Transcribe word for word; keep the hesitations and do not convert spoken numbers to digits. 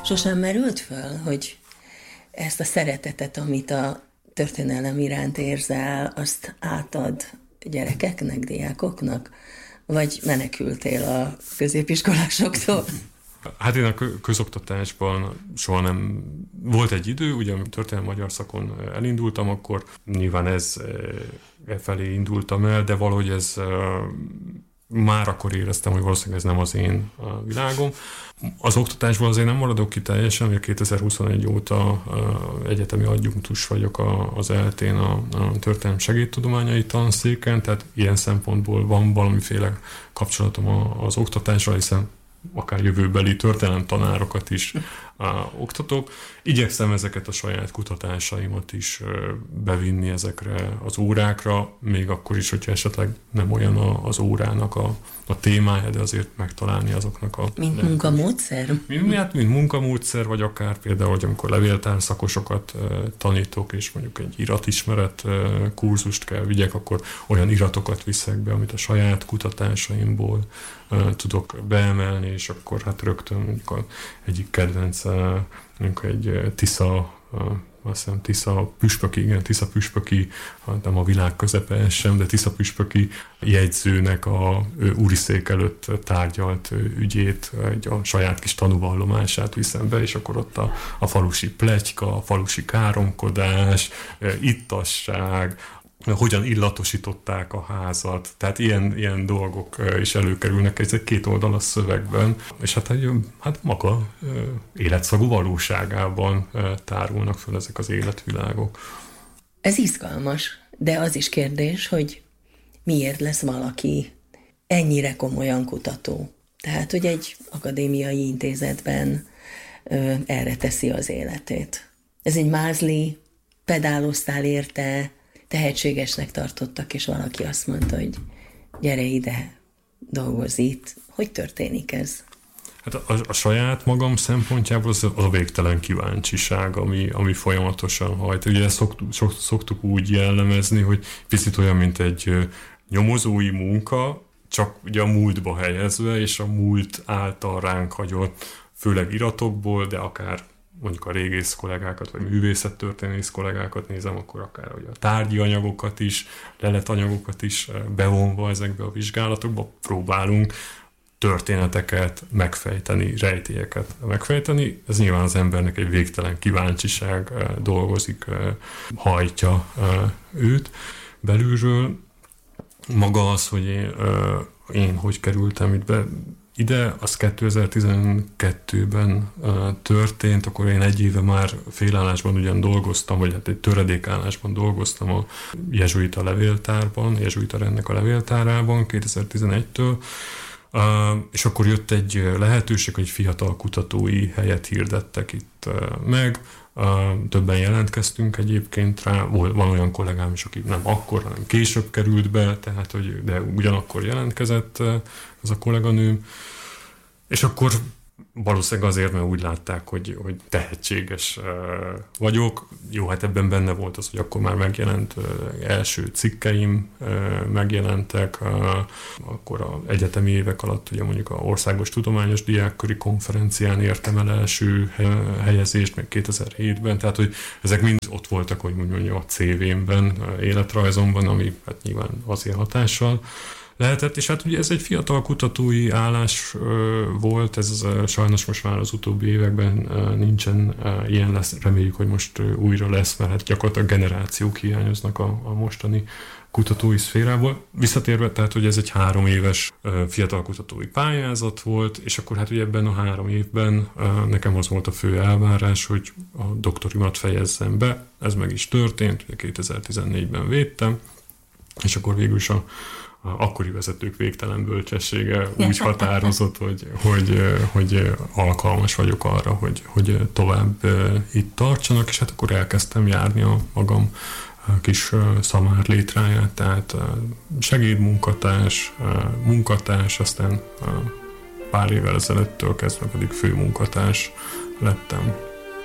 Sosem merült föl, hogy ezt a szeretetet, amit a történelem iránt érzel, azt átad gyerekeknek, diákoknak? Vagy menekültél a középiskolásoktól? Hát én a közoktatásban soha nem... Volt egy idő, ugye történelmi magyar szakon elindultam, akkor nyilván ez e felé indultam el, de valahogy ez már akkor éreztem, hogy valószínűleg ez nem az én világom. Az oktatásból azért nem maradok ki teljesen, mert kétezer-huszonegy óta egyetemi adjunktus vagyok az é el té-n a, a történelem segédtudományai tanszéken, tehát ilyen szempontból van valamiféle kapcsolatom az oktatással, hiszen akár jövőbeli történelem tanárokat is uh, oktatok. Igyekszem ezeket a saját kutatásaimat is uh, bevinni ezekre az órákra, még akkor is, hogyha esetleg nem olyan a, az órának a, a témája, de azért megtalálni azoknak a... Mint munkamódszer? Mint, hát, mint munkamódszer, vagy akár például, hogy amikor levéltár szakosokat uh, tanítok, és mondjuk egy iratismeret uh, kurzust kell vigyek, akkor olyan iratokat viszek be, amit a saját kutatásaimból uh, tudok beemelni, és akkor hát rögtön mondjuk a egyik kedvenc, mondjuk egy Tisza, azt hiszem Tisza püspöki, igen, Tisza püspöki, nem a világ közepe sem, de Tisza püspöki jegyzőnek a úriszék előtt tárgyalt ügyét, egy a saját kis tanúvallomását viszem be, és akkor ott a, a falusi pletyka, a falusi káromkodás, ittasság, hogyan illatosították a házat, tehát ilyen, ilyen dolgok is előkerülnek egy két oldalas szövegben, és hát, hát maga életszagú valóságában tárulnak föl ezek az életvilágok. Ez izgalmas, de az is kérdés, hogy miért lesz valaki ennyire komolyan kutató. Tehát, hogy egy akadémiai intézetben erre teszi az életét. Ez egy mázli, pedáloztál érte, tehetségesnek tartottak, és valaki azt mondta, hogy gyere ide, dolgozz itt. Hogy történik ez? Hát a, a saját magam szempontjából az a végtelen kíváncsiság, ami, ami folyamatosan hajt. Ugye ezt szoktuk, szoktuk úgy jellemezni, hogy picit olyan, mint egy nyomozói munka, csak ugye a múltba helyezve, és a múlt által ránk hagyott, főleg iratokból, de akár mondjuk a régész kollégákat, vagy művészettörténész kollégákat nézem, akkor akár a tárgyi anyagokat is, leletanyagokat is bevonva ezekbe a vizsgálatokba próbálunk történeteket megfejteni, rejtélyeket megfejteni. Ez nyilván az embernek egy végtelen kíváncsiság dolgozik, hajtja őt belülről. Maga az, hogy én, én hogy kerültem itt be, ide, az kétezer-tizenkettőben uh, történt, akkor én egy éve már félállásban ugyan dolgoztam, vagy hát egy töredékállásban dolgoztam a jezsuita levéltárban, jezsuita rendnek a levéltárában kétezer-tizenegytől, uh, és akkor jött egy lehetőség, hogy fiatal kutatói helyet hirdettek itt uh, meg, Uh, többen jelentkeztünk egyébként rá, van olyan kollégám is, aki nem akkor, hanem később került be, tehát, hogy, de ugyanakkor jelentkezett uh, az a kolléganőm, és akkor valószínűleg azért, mert úgy látták, hogy, hogy tehetséges uh, vagyok. Jó, hát ebben benne volt az, hogy akkor már megjelent uh, első cikkeim uh, megjelentek, uh, akkor az egyetemi évek alatt ugye mondjuk a Országos Tudományos Diákköri Konferencián értem el első helyezést, meg kétezer-hétben, tehát hogy ezek mind ott voltak, hogy mondjuk a cé vé-mben, életrajzomban, ami hát nyilván azért hatással lehetett, és hát ugye ez egy fiatal kutatói állás ö, volt, ez ö, sajnos most már az utóbbi években ö, nincsen ö, ilyen lesz, reméljük, hogy most ö, újra lesz, mert hát gyakorlatilag generációk hiányoznak a, a mostani kutatói szférából. Visszatérve, tehát, hogy ez egy három éves ö, fiatal kutatói pályázat volt, és akkor hát ugye ebben a három évben ö, nekem az volt a fő elvárás, hogy a doktorimat fejezzem be, ez meg is történt, ugye kétezer-tizennégyben védtem, és akkor végül is a A akkori vezetők végtelen bölcsessége úgy határozott, hogy, hogy, hogy alkalmas vagyok arra, hogy, hogy tovább itt tartsanak, és hát akkor elkezdtem járni a magam kis szamár létráját, tehát segédmunkatárs, munkatárs, aztán pár évvel ezelőttől kezdve pedig főmunkatárs lettem.